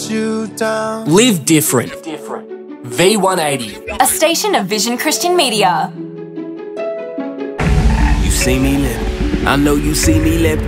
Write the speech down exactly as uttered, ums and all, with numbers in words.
you down. Live different. V one eighty. A station of Vision Christian Media. You see me live. I know you see me live.